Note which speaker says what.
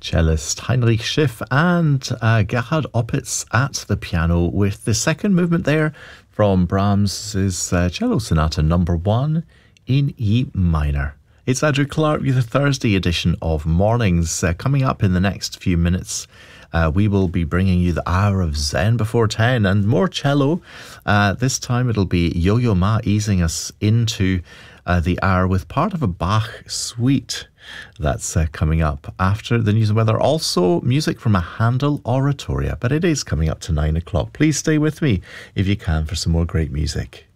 Speaker 1: Cellist Heinrich Schiff and Gerhard Opitz at the piano with the second movement there from Brahms's Cello Sonata number 1 in E minor. It's Andrew Clark with the Thursday edition of Mornings. Coming up in the next few minutes, we will be bringing you the hour of Zen before 10 and more cello. This time it'll be Yo-Yo Ma easing us into the hour with part of a Bach suite. That's coming up after the news and weather. Also, music from a Handel oratoria, but it is coming up to 9 o'clock. Please stay with me if you can for some more great music.